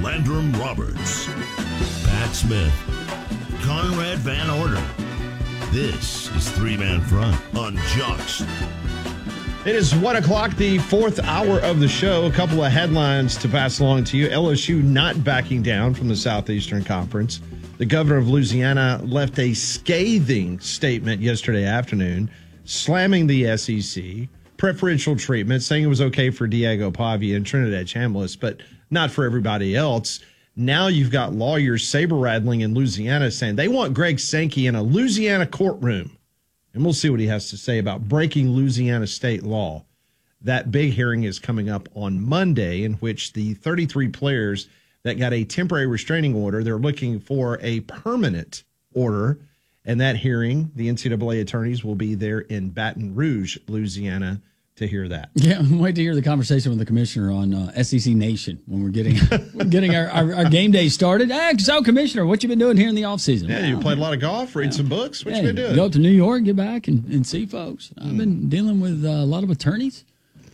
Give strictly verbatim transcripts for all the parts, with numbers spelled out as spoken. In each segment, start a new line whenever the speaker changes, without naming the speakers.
Landrum Roberts, Pat Smith, Conrad Van Order. This is Three Man Front on Jocks.
It is one o'clock, the fourth hour of the show. A couple of headlines to pass along to you. L S U not backing down from the Southeastern Conference. The governor of Louisiana left a scathing statement yesterday afternoon, slamming the S E C, preferential treatment, saying it was okay for Diego Pavia and Trinidad Chambliss, but not for everybody else. Now you've got lawyers saber-rattling in Louisiana saying they want Greg Sankey in a Louisiana courtroom. And we'll see what he has to say about breaking Louisiana state law. That big hearing is coming up on Monday, in which the thirty-three players that got a temporary restraining order, they're looking for a permanent order. And that hearing, the N C double A attorneys will be there in Baton Rouge, Louisiana, to hear that.
Yeah, wait to hear the conversation with the commissioner on uh, S E C Nation when we're getting we're getting our, our, our game day started. Hey, so, Commissioner, what you been doing here in the offseason?
Yeah,
wow.
you played a lot of golf, read yeah. some books. What
yeah,
you been doing?
Go up to New York, get back, and, and see folks. Mm. I've been dealing with uh, a lot of attorneys.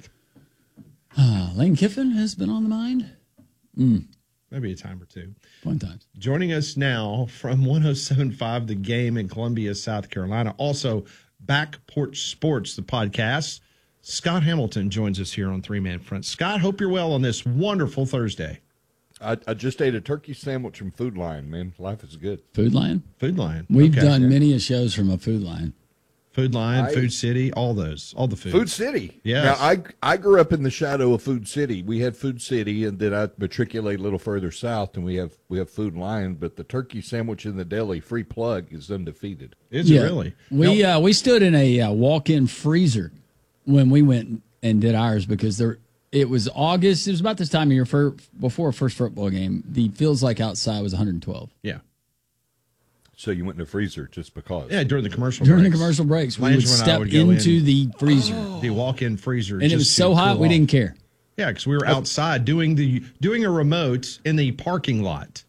Uh, Lane Kiffin has been on the mind. Mm.
Maybe a time or two.
Fun times.
Joining us now from one oh seven point five The Game in Columbia, South Carolina. Also, Back Porch Sports, the podcast. Scott Hamilton joins us here on Three Man Front. Scott, hope you're well on this wonderful Thursday.
I, I just ate a turkey sandwich from Food Lion, man. Life is good.
Food Lion?
Food Lion.
We've
okay.
done many a shows from a Food Lion.
Food Lion,
I,
Food City, all those, all the food.
Food City.
Yeah.
Now, I I grew up in the shadow of Food City. We had Food City, and then I matriculated a little further south, and we have we have Food Lion. But the turkey sandwich in the deli, free plug, is undefeated.
Is
yeah.
it really?
We uh, we stood in a uh, walk-in freezer when we went and did ours because there it was August. It was about this time of year for before a first football game. The feels like outside was one hundred twelve.
Yeah.
So you went in the freezer just because?
Yeah, during the commercial
During
breaks.
the commercial breaks, we
Lange
would
and I
step
would go
into
in.
the freezer.
Oh. The walk-in freezer.
And it was so hot,
cool
we
off.
didn't care.
Yeah, because we were outside doing the doing a remote in the parking lot.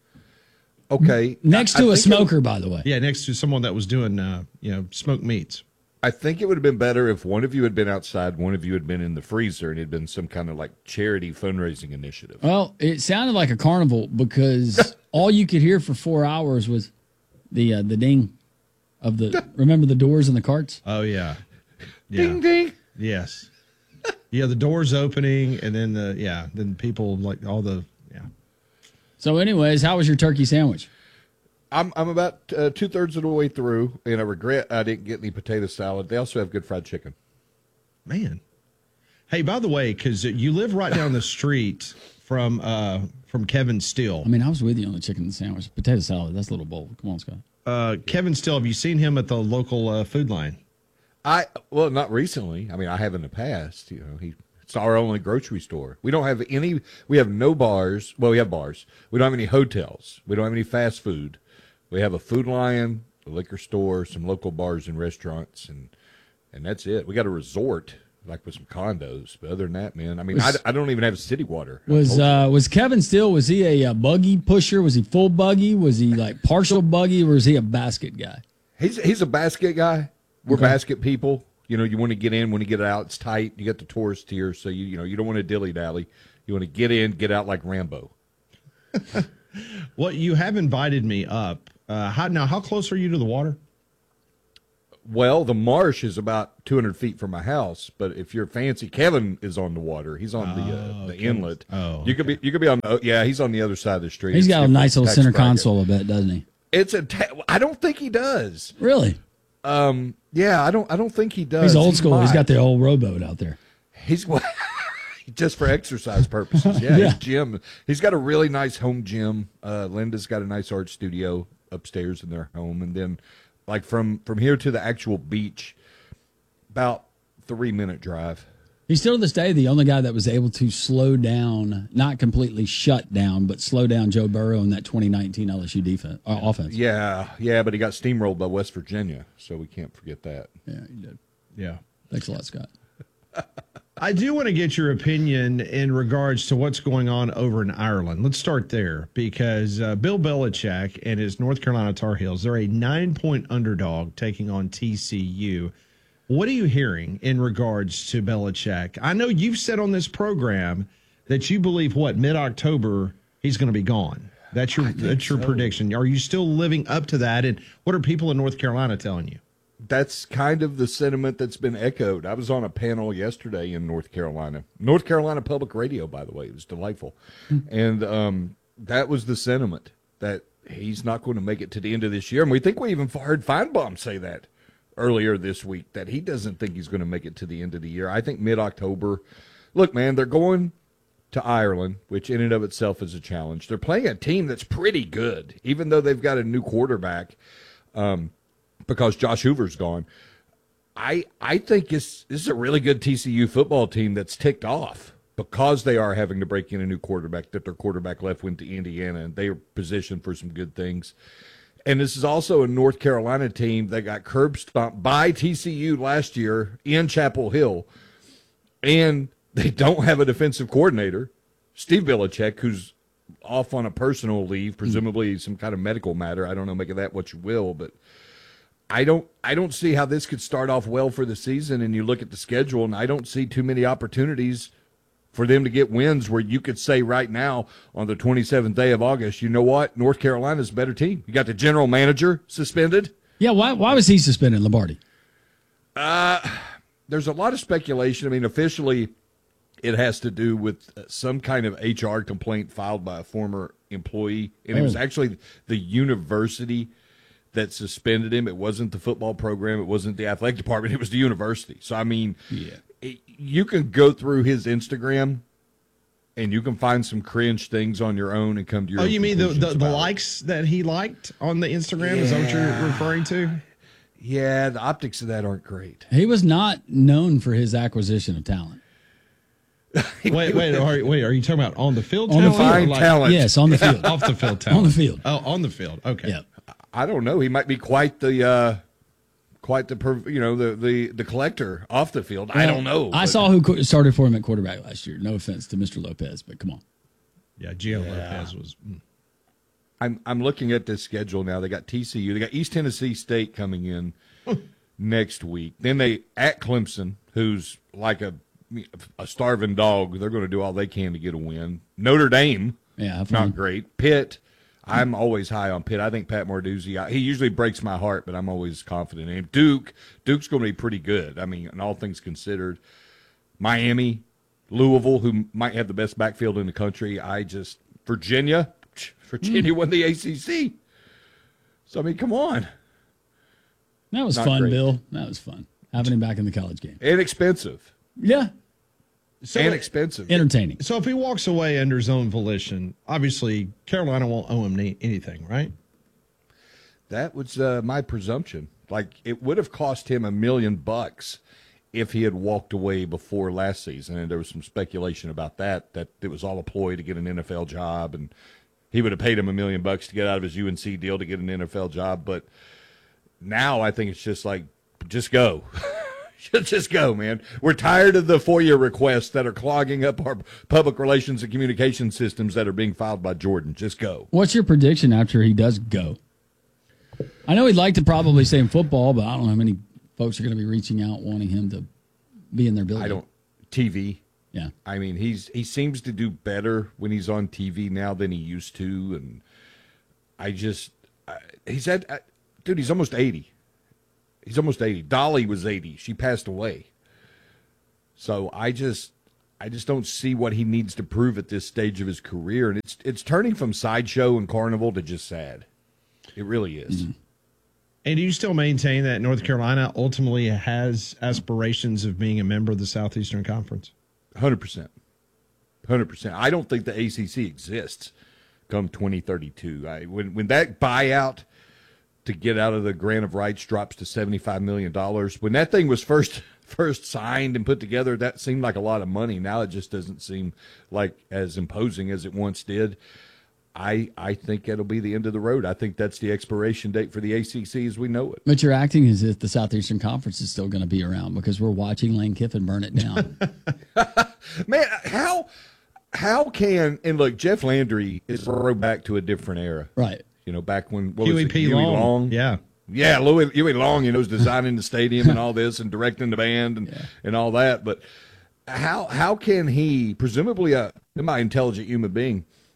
Okay.
Next
I,
to
I
a smoker,
it,
by the way.
Yeah, next to someone that was doing, uh, you know, smoked meats.
I think it would have been better if one of you had been outside, one of you had been in the freezer, and it had been some kind of like charity fundraising initiative.
Well, it sounded like a carnival because all you could hear for four hours was the uh, the ding of the. Remember the doors and the carts?
Oh yeah, yeah.
Ding ding.
Yes. Yeah, the doors opening, and then the yeah, then people like all the yeah.
So, anyways, how was your turkey sandwich?
I'm I'm about uh, two thirds of the way through, and I regret I didn't get any potato salad. They also have good fried chicken.
Man, hey, by the way, because you live right down the street from uh, from Kevin Steele.
I mean, I was with you on the chicken sandwich, potato salad. That's a little bold. Come on, Scott.
Uh, Kevin Steele, have you seen him at the local uh, Food Line?
I well, not recently. I mean, I have in the past. You know, he it's our only grocery store. We don't have any. We have no bars. Well, we have bars. We don't have any hotels. We don't have any fast food. We have a Food Lion, a liquor store, some local bars and restaurants, and and that's it. We got a resort, like with some condos. But other than that, man, I mean, was, I, I don't even have city water.
Was uh, was Kevin Steele, was he a, a buggy pusher? Was he full buggy? Was he like partial buggy, or was he a basket guy?
He's he's a basket guy. We're okay. basket people. You know, you want to get in, when you get out, it's tight. You got the tourist tier, so you you know you don't want to dilly-dally. You want to get in, get out like Rambo.
Well, you have invited me up. Uh, how, now, how close are you to the water?
Well, the marsh is about two hundred feet from my house, but if you're fancy, Kevin is on the water. He's on the uh, the inlet.
Oh,
you could be you could be on. Oh, yeah, he's on the other side of the street.
He's
It's
got a nice little center console, I bet, doesn't he?
It's a. Ta- I don't think he does.
Really?
Um. Yeah, I don't. I don't think he does.
He's old
he
school.
might.
He's got the old rowboat out there.
He's just for exercise purposes. Yeah,
Yeah.
his gym. He's got a really nice home gym. Uh, Linda's got a nice art studio upstairs in their home, and then like from from here to the actual beach, about three minute drive.
He's still to this day the only guy that was able to slow down, not completely shut down, but slow down Joe Burrow in that twenty nineteen L S U defense uh, offense.
Yeah, yeah, but he got steamrolled by West Virginia, so we can't forget that.
Yeah, he did.
Yeah.
Thanks a lot, Scott.
I do want to get your opinion in regards to what's going on over in Ireland. Let's start there because uh, Bill Belichick and his North Carolina Tar Heels, they're a nine-point underdog taking on T C U. What are you hearing in regards to Belichick? I know you've said on this program that you believe, what, mid-October he's going to be gone. That's your that's your
so.
prediction. Are you still living up to that? And what are people in North Carolina telling you?
That's kind of the sentiment that's been echoed. I was on a panel yesterday in North Carolina, North Carolina Public Radio, by the way. It was delightful. And um, that was the sentiment, that he's not going to make it to the end of this year. And we think we even heard Feinbaum say that earlier this week, that he doesn't think he's going to make it to the end of the year. I think mid-October. Look, man, they're going to Ireland, which in and of itself is a challenge. They're playing a team that's pretty good, even though they've got a new quarterback. Um because Josh Hoover's gone. I I think it's, this is a really good T C U football team that's ticked off because they are having to break in a new quarterback, that their quarterback left went to Indiana, and they are positioned for some good things. And this is also a North Carolina team that got curb stomped by T C U last year in Chapel Hill, and they don't have a defensive coordinator, Steve Belichick, who's off on a personal leave, presumably some kind of medical matter. I don't know, make of that what you will, but I don't I don't see how this could start off well for the season, and you look at the schedule, and I don't see too many opportunities for them to get wins where you could say right now on the twenty-seventh day of August, you know what, North Carolina's a better team. You got the general manager suspended.
Yeah, why why was he suspended, Lombardi?
Uh, there's a lot of speculation. I mean, officially it has to do with some kind of H R complaint filed by a former employee, and oh. it was actually the university that suspended him. It wasn't the football program. It wasn't the athletic department. It was the university. So, I mean, yeah. it, you can go through his Instagram and you can find some cringe things on your own and come to your
Oh,
own
you mean the, the, the
it.
likes that he liked on the Instagram?
Yeah.
Is that what you're referring to?
Yeah, the optics of that aren't great.
He was not known for his acquisition of talent.
wait, wait, are, wait, are you talking about on the field
on
talent?
The field.
Like, talent.
Yes, on the field.
Off the field talent.
On the field.
Oh, on the field. Okay.
Yeah.
I don't know. He might be quite the, uh, quite the, you know, the, the, the collector off the field. Well, I don't know.
I
but.
saw who started for him at quarterback last year. No offense to Mister Lopez, but come on.
Yeah, Gio
yeah.
Lopez was. Mm.
I'm I'm looking at this schedule now. They got T C U. They got East Tennessee State coming in next week. Then they at Clemson, who's like a a starving dog. They're going to do all they can to get a win. Notre Dame,
yeah,
not great. Pitt. I'm always high on Pitt. I think Pat Marduzzi, he usually breaks my heart, but I'm always confident in him. Duke, Duke's going to be pretty good. I mean, in all things considered. Miami, Louisville, who might have the best backfield in the country. I just, Virginia, Virginia mm. won the A C C. So, I mean, come on.
That was
Not
fun,
great.
Bill. That was fun. Having him back in the college game.
Inexpensive.
Yeah.
So
Inexpensive.
Entertaining.
So if he walks away under his own volition, obviously Carolina won't owe him any, anything, right?
That was uh, my presumption. Like, it would have cost him a million bucks if he had walked away before last season. And there was some speculation about that, that it was all a ploy to get an N F L job. And he would have paid him a million bucks to get out of his U N C deal to get an N F L job. But now I think it's just like, just go. Just go, man. We're tired of the FOIA requests that are clogging up our public relations and communication systems that are being filed by Jordan. Just go.
What's your prediction after he does go? I know he'd like to probably stay in football, but I don't know how many folks are going to be reaching out wanting him to be in their building.
I don't. T V.
Yeah.
I mean, he's he seems to do better when he's on T V now than he used to, and I just I, he's at I, dude. He's almost eighty. He's almost eighty. Dolly was eighty. She passed away. So I just I just don't see what he needs to prove at this stage of his career. And it's it's turning from sideshow and carnival to just sad. It really is.
Mm-hmm. And do you still maintain that North Carolina ultimately has aspirations of being a member of the Southeastern Conference?
one hundred percent. one hundred percent. I don't think the A C C exists come twenty thirty-two. I, when, when that buyout to get out of the grant of rights drops to seventy-five million dollars. When that thing was first first signed and put together, that seemed like a lot of money. Now it just doesn't seem like as imposing as it once did. I I think it'll be the end of the road. I think that's the expiration date for the A C C as we know it.
But you're acting as if the Southeastern Conference is still going to be around because we're watching Lane Kiffin burn it down.
Man, how how can – and look, Jeff Landry is throwback to a different era.
Right.
You know, back when what
Huey
was it,
P.
Huey
Long.
Long?
Yeah.
Yeah, Louis, Huey Long, you know, was designing the stadium and all this and directing the band and,
yeah.
and all that. But how how can he, presumably a semi-intelligent human being,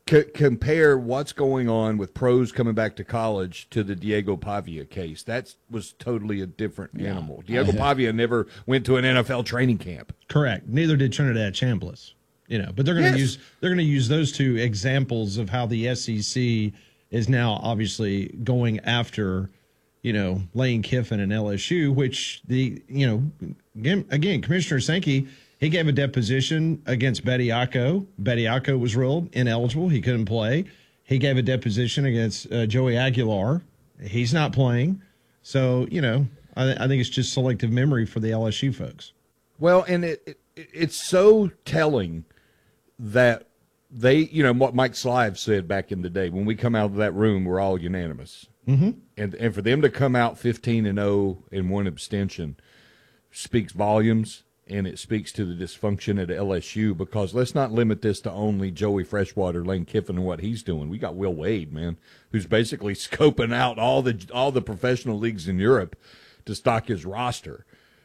c- compare what's going on with pros coming back to college to the Diego Pavia case. That was totally a different animal. Diego Pavia never went to an N F L training camp.
Correct. Neither did Trinidad Chambliss. You know, but they're going to
Yes.
use they're going to use those two examples of how the S E C is now obviously going after, you know, Lane Kiffin and L S U, which the you know again, again Commissioner Sankey, he gave a deposition against Bediako. Bediako was ruled ineligible; he couldn't play. He gave a deposition against uh, Joey Aguilar. He's not playing. So you know, I, I think it's just selective memory for the L S U folks.
Well, and it, it it's so telling that they, you know, what Mike Slive said back in the day, when we come out of that room, we're all unanimous. Mm-hmm. And and for them to come out fifteen and oh in one abstention speaks volumes, and it speaks to the dysfunction at L S U, because let's not limit this to only Joey Freshwater, Lane Kiffin, and what he's doing. We got Will Wade, man, who's basically scoping out all the all the professional leagues in Europe to stock his roster.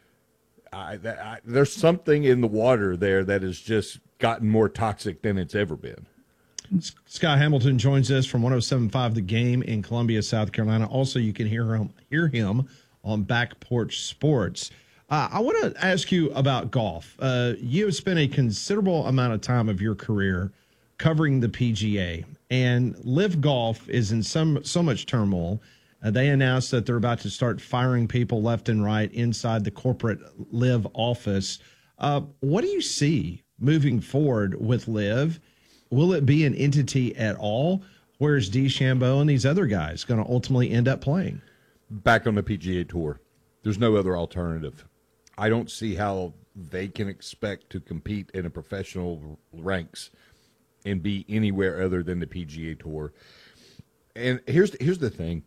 I, that, I, there's something in the water there that has just gotten more toxic than it's ever been.
Scott Hamilton joins us from one oh seven point five The Game in Columbia, South Carolina. Also, you can hear him hear him on Back Porch Sports. Uh, I want to ask you about golf. Uh, you have spent a considerable amount of time of your career covering the P G A, and Live Golf is in some so much turmoil. Uh, they announced that they're about to start firing people left and right inside the corporate Live office. Uh, what do you see moving forward with Live? Will it be an entity at all? Where's DeChambeau and these other guys going to ultimately end up playing?
Back on the P G A Tour. There's no other alternative. I don't see how they can expect to compete in a professional ranks and be anywhere other than the P G A Tour. And here's here's the thing.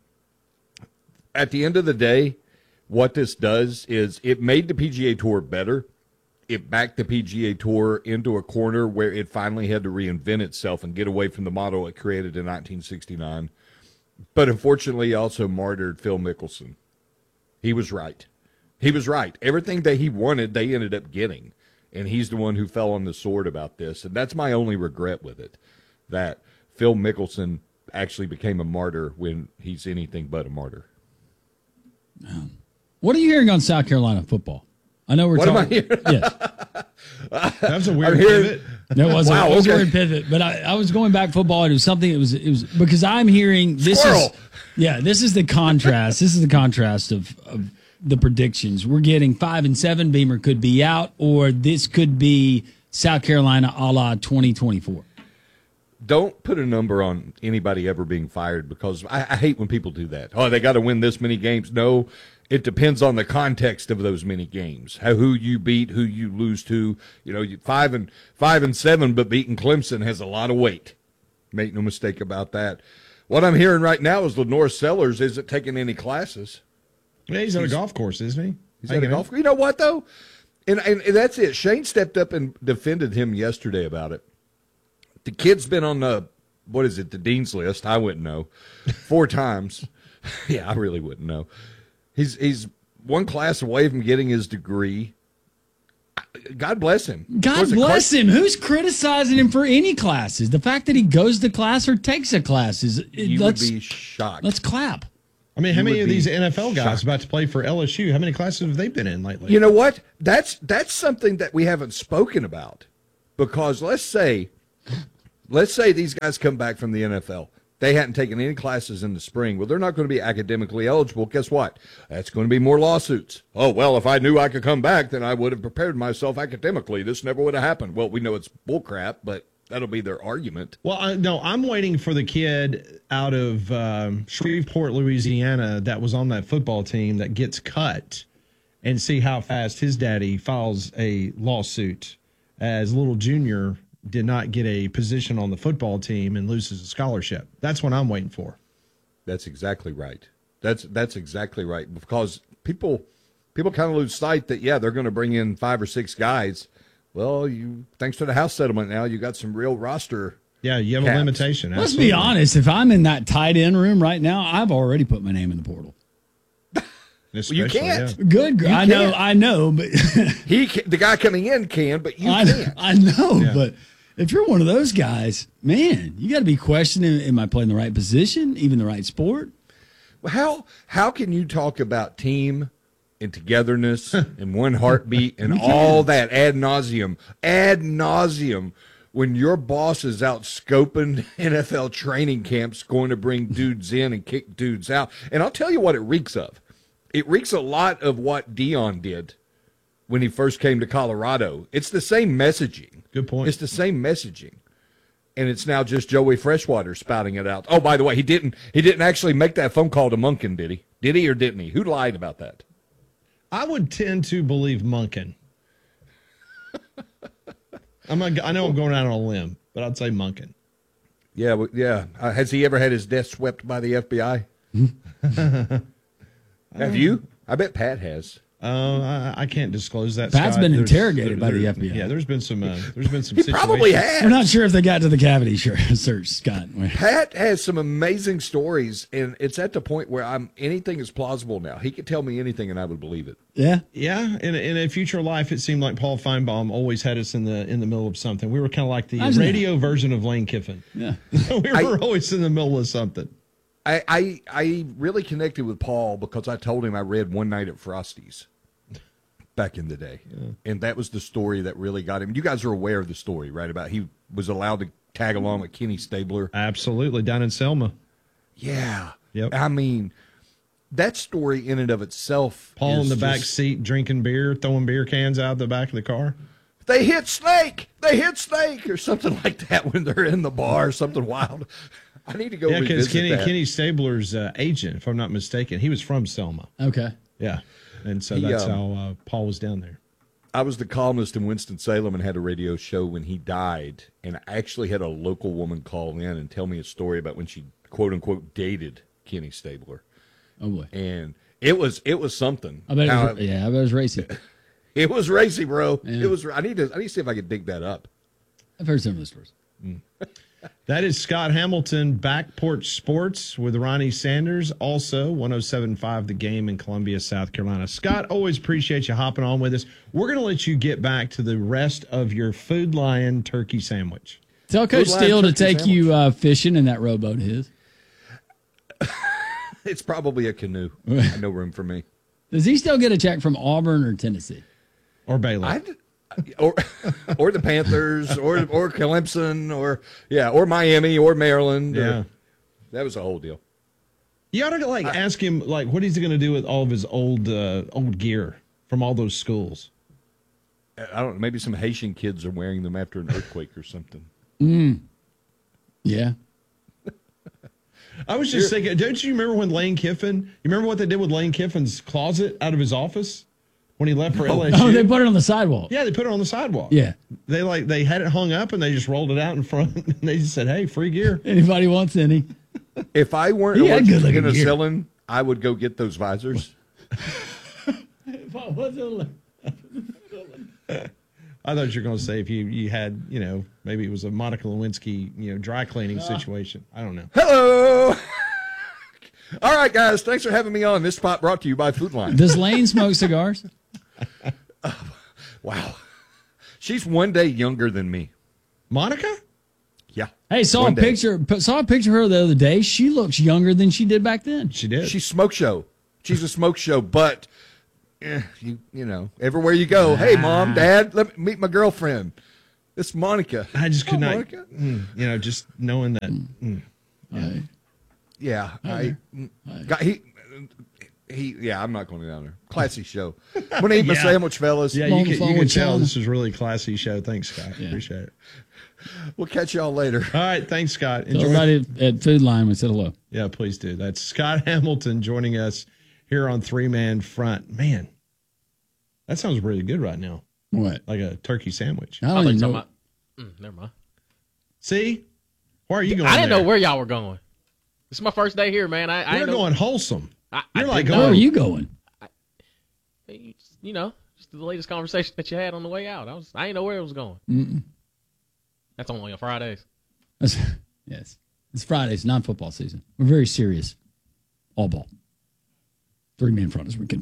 At the end of the day, what this does is it made the P G A Tour better. It backed the P G A Tour into a corner where it finally had to reinvent itself and get away from the model it created in nineteen sixty-nine. But unfortunately, it also martyred Phil Mickelson. He was right. He was right. Everything that he wanted, they ended up getting. And he's the one who fell on the sword about this. And that's my only regret with it, that Phil Mickelson actually became a martyr when he's anything but a martyr.
What are you hearing on South Carolina football? I know we're
What am I
talking.
hearing?
Yes,
That was a weird
I'm hearing-
pivot.
that was,
Wow,
a, it was
okay.
a weird pivot. But I, I was going back football, and it was something. It was it was because I'm hearing this
Squirrel.
is yeah. This is the contrast. This is the contrast of, of the predictions. We're getting five and seven. Beamer could be out, or this could be South Carolina a la twenty twenty-four.
Don't put a number on anybody ever being fired, because I, I hate when people do that. Oh, they got to win this many games. No, it depends on the context of those many games. How, who you beat, who you lose to. You know, you, five and five and seven, but beating Clemson has a lot of weight. Make no mistake about that. What I'm hearing right now is Lenore Sellers isn't taking any classes.
Yeah, he's at a golf course, isn't he?
He's at a golf. You know what though, and, and and that's it. Shane stepped up and defended him yesterday about it. The kid's been on the, what is it, the dean's list. I wouldn't know. Four times. Yeah, I really wouldn't know. He's he's one class away from getting his degree. God bless him.
God
Was it
bless
Car-
him. Who's criticizing him for any classes? The fact that he goes to class or takes a class is
You would
let's
be shocked.
let's clap.
I mean, how
You
many
would
of these
be
N F L guys
shocked.
about to play for L S U? How many classes have they been in lately?
You know what? That's that's something that we haven't spoken about, because let's say, let's say these guys come back from the N F L. They hadn't taken any classes in the spring. Well, they're not going to be academically eligible. Guess what? That's going to be more lawsuits. Oh, well, if I knew I could come back, then I would have prepared myself academically. This never would have happened. Well, we know it's bullcrap, but that'll be their argument.
Well, I, no, I'm waiting for the kid out of um, Shreveport, Louisiana, that was on that football team that gets cut, and see how fast his daddy files a lawsuit, as little junior did not get a position on the football team and loses a scholarship. That's what I'm waiting for.
That's exactly right. That's that's exactly right, because people people kind of lose sight that, yeah, they're going to bring in five or six guys. Well, you thanks to the House settlement now, you got some real roster.
Yeah, you have
Caps.
a limitation.
Let's
absolutely.
be honest. If I'm in that tight end room right now, I've already put my name in the portal.
Especially,
you can't.
yeah.
Good. gr-
You
I know.
can't.
I know. But
He can, the guy coming in can, but you
I,
can't.
I know.
Yeah.
But If you're one of those guys, man, you got to be questioning: am I playing the right position, even the right sport?
Well, how how can you talk about team and togetherness and one heartbeat and all that ad nauseum, ad nauseum, when your boss is out scoping N F L training camps, going to bring dudes in and kick dudes out? And I'll tell you what it reeks of. It reeks a lot of what Dion did when he first came to Colorado. It's the same messaging.
Good point.
It's the same messaging. And it's now just Joey Freshwater spouting it out. Oh, by the way, he didn't he didn't actually make that phone call to Munkin, did he? Did he or didn't he? Who lied about that?
I would tend to believe Munkin. I'm not, I know I'm going out on a limb, but I'd say Munkin.
Yeah, well, yeah. Uh, has he ever had his desk swept by the F B I? Have you? I bet Pat has.
Uh, I, I can't disclose that.
Pat's
Scott.
been
There's-
interrogated by
there-
the F B I.
Yeah, there's been some. Uh, there's been some.
He
situations.
probably has.
We're not sure if they got to the cavity search, Scott.
Pat has some amazing stories, and it's at the point where I'm anything is plausible now. He could tell me anything, and I would believe it.
Yeah.
Yeah, in a, in a future life, it seemed like Paul Feinbaum always had us in the in the middle of something. We were kind of like the
Imagine
radio version of Lane Kiffin.
Yeah.
we were
I-
always in the middle of something.
I, I I really connected with Paul because I told him I read One Night at Frosty's back in the day, yeah. And that was the story that really got him. You guys are aware of the story, right? About he was allowed to tag along with Kenny Stabler.
Absolutely, down in Selma.
Yeah.
Yep.
I mean, that story in and of itself.
Paul in
is
the back
just-
seat drinking beer, throwing beer cans out the back of the car.
They hit Snake. They hit Snake, or something like that when they're in the bar. Something wild. I need to go.
Yeah, because
revisit
Kenny
that.
Kenny Stabler's uh, agent, if I'm not mistaken, he was from Selma.
Okay.
Yeah, and so
He,
that's
um,
how uh, Paul was down there.
I was the columnist in Winston-Salem and had a radio show when he died, and I actually had a local woman call in and tell me a story about when she quote unquote dated Kenny Stabler,
Oh boy.
and it was it was something.
I bet. It
Now,
was, yeah, I bet it was racy.
it was racy, bro.
Yeah.
It was. I need to. I need to see if I can dig that up.
I've heard some of the stories.
That is Scott Hamilton, Back Porch Sports with Ronnie Sanders, also one oh seven point five The Game in Columbia, South Carolina. Scott, always appreciate you hopping on with us. We're going to let you get back to the rest of your Food Lion turkey sandwich.
Tell Coach
Food Lion
Steele to
turkey
take you uh, fishing in that rowboat of his.
It's probably a canoe. No room for me.
Does he still get a check from Auburn or Tennessee?
Or Baylor.
I or or the Panthers or or Clemson or yeah or Miami or Maryland. or-
Yeah.
that was a whole deal.
You ought to like ask him like what he's going to do with all of his old uh, old gear from all those schools.
I don't know. Maybe some Haitian kids are wearing them after an earthquake or something.
Yeah.
I was just thinking, don't you remember when Lane Kiffin? You remember what they did with Lane Kiffin's closet out of his office when he left for L S U?
Oh, they put it on the sidewalk.
Yeah, they put it on the sidewalk.
Yeah.
They like they had it hung up and they just rolled it out in front and they just said, "Hey, free gear."
Anybody wants any?
If I weren't
He had
allergic
good-looking
to
gear.
selling, I would go get those visors.
If I wasn't-
I thought you were going to say if you you had, you know, maybe it was a Monica Lewinsky, you know, dry cleaning situation. I don't know.
Hello. All right, guys. Thanks for having me on. This spot brought to you by Food Line.
Does Lane smoke cigars?
Wow. She's one day younger than me.
Monica?
Yeah.
Hey, saw
One
a
day.
picture. Saw a picture of her the other day. She looks younger than she did back then.
She did.
She's smoke show. She's a smoke show, but eh, you you know, everywhere you go, hey mom, dad, let me meet my girlfriend. It's Monica.
I just could
Oh,
not,
Monica?
mm, you know, just knowing that. mm.
Hey.
Yeah, I got he he. Yeah, I'm not going down there. Classy show. I'm gonna eat my
Yeah.
sandwich, fellas.
Yeah,
I'm on
you
the
can,
phone
you can
with
tell
China.
this is a really classy show. Thanks, Scott.
Yeah.
Appreciate it.
We'll catch y'all later.
All right, thanks, Scott.
Tell
Enjoy.
everybody at Food Line we said hello.
Yeah, please do. That's Scott Hamilton joining us here on Three Man Front. Man, that sounds really good right now,
What?
like a turkey sandwich.
I
I
don't
thought you
even
were
know.
talking about- Mm, never mind.
See, why are you going?
I didn't
there?
know where y'all were going. This is my first day here, man. I, I
We're
didn't know-
going wholesome.
I,
You're
I
like
didn't
going-
Where
know.
are you going?
You just- you know, just the latest conversation that you had on the way out. I was, I didn't know where it was going.
Mm-mm.
That's only on Fridays.
That's, yes. It's Fridays, non football season. We're very serious. All ball. Three man front as we continue.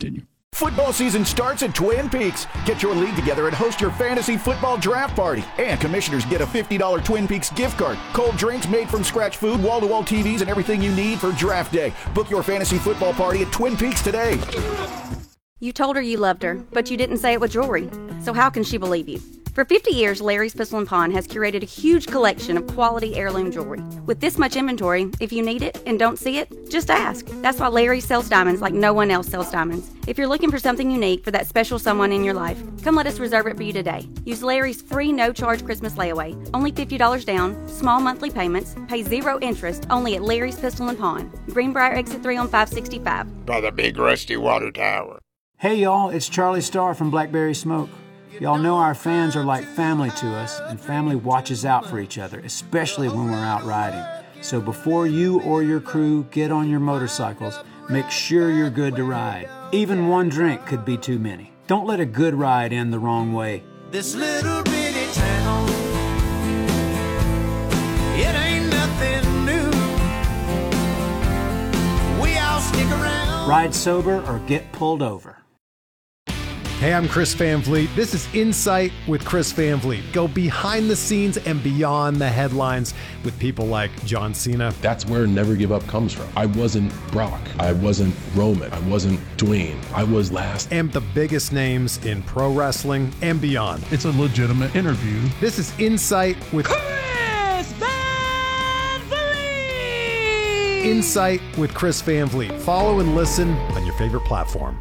Football season starts at Twin Peaks. Get your league together and host your fantasy football draft party. And commissioners get a fifty dollars Twin Peaks gift card. Cold drinks, made from scratch food, wall-to-wall T Vs, and everything you need for draft day. Book your fantasy football party at Twin Peaks today.
You told her you loved her, but you didn't say it with jewelry. So how can she believe you? For fifty years, Larry's Pistol and Pawn has curated a huge collection of quality heirloom jewelry. With this much inventory, if you need it and don't see it, just ask. That's why Larry sells diamonds like no one else sells diamonds. If you're looking for something unique for that special someone in your life, come let us reserve it for you today. Use Larry's free no-charge Christmas layaway. Only fifty dollars down, small monthly payments, pay zero interest, only at Larry's Pistol and Pawn. Greenbrier Exit three on five sixty-five.
By the big rusty water tower.
Hey y'all, it's Charlie Starr from Blackberry Smoke. Y'all know our fans are like family to us, and family watches out for each other, especially when we're out riding. So before you or your crew get on your motorcycles, make sure you're good to ride. Even one drink could be too many. Don't let a good ride end the wrong way.
This little bitty town, it ain't nothing new. We all stick around.
Ride sober or get pulled over.
Hey, I'm Chris Van Vliet. This is Insight with Chris Van Vliet. Go behind the scenes and beyond the headlines with people like John Cena.
That's where Never Give Up comes from. I wasn't Brock. I wasn't Roman. I wasn't Dwayne. I was last.
And the biggest names in pro wrestling and beyond.
It's a legitimate interview.
This is Insight with
Chris Van Vliet!
Insight with Chris Van Vliet. Follow and listen on your favorite platform.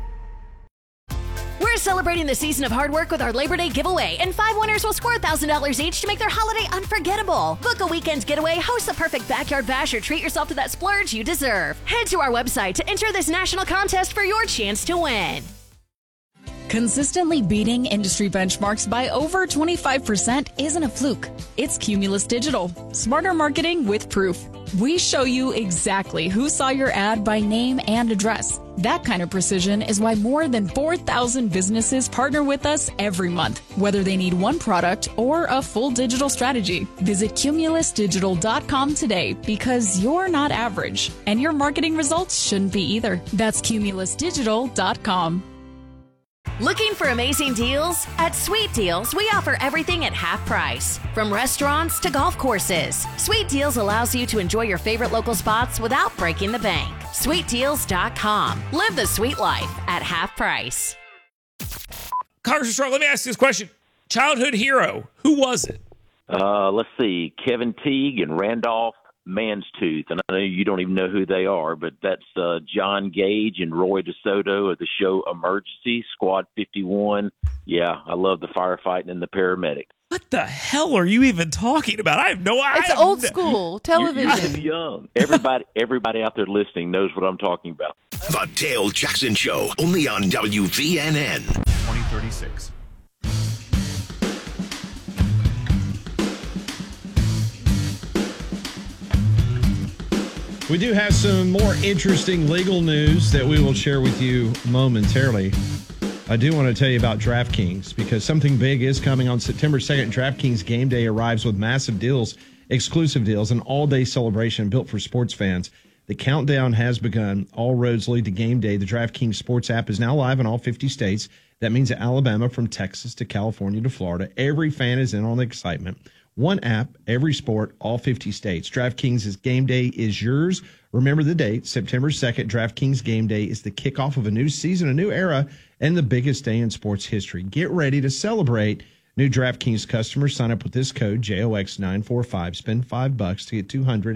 We're celebrating the season of hard work with our Labor Day giveaway, and five winners will score one thousand dollars each to make their holiday unforgettable. Book a weekend's getaway, host the perfect backyard bash, or treat yourself to that splurge you deserve. Head to our website to enter this national contest for your chance to win.
Consistently beating industry benchmarks by over twenty-five percent isn't a fluke. It's Cumulus Digital. Smarter marketing with proof. We show you exactly who saw your ad by name and address. That kind of precision is why more than four thousand businesses partner with us every month, whether they need one product or a full digital strategy. Visit cumulus digital dot com today, because you're not average, and your marketing results shouldn't be either. That's cumulus digital dot com.
Looking for amazing deals? At Sweet Deals, we offer everything at half price. From restaurants to golf courses, Sweet Deals allows you to enjoy your favorite local spots without breaking the bank. sweet deals dot com. Live the sweet life at half price.
Congressman Strong, let me ask you this question. Childhood hero, who was it?
Uh, let's see, Kevin Teague and Randolph Manstooth, and I know you don't even know who they are, but that's uh, John Gage and Roy DeSoto of the show Emergency, Squad fifty-one. Yeah, I love the firefighting and the paramedic.
What the hell are you even talking about? I have no idea.
It's old school television.
You're, you're too young. Everybody, everybody out there listening knows what I'm talking about.
The Dale Jackson Show, only on W V N N.
twenty thirty-six.
We do have some more interesting legal news that we will share with you momentarily. I do want to tell you about DraftKings, because something big is coming on September second. DraftKings Game Day arrives with massive deals, exclusive deals, an all-day celebration built for sports fans. The countdown has begun. All roads lead to Game Day. The DraftKings Sports app is now live in all fifty states. That means that Alabama, from Texas to California to Florida, every fan is in on the excitement. One app, every sport, all fifty states. DraftKings' Game Day is yours. Remember the date, September second. DraftKings Game Day is the kickoff of a new season, a new era, and the biggest day in sports history. Get ready to celebrate. New DraftKings customers sign up with this code J O X nine four five. Spend five bucks to get two hundred.